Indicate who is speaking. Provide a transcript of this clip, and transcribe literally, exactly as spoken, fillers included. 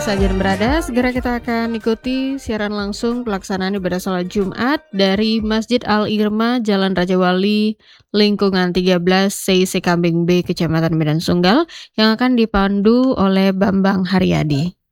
Speaker 1: saja dan berada, segera kita akan ikuti siaran langsung pelaksanaan ibadah sholat Jumat dari Masjid Al-Irma, Jalan Raja Wali, lingkungan tiga belas C I C Kambing B, Kecamatan Medan Sunggal, yang akan dipandu oleh Bambang Haryadi.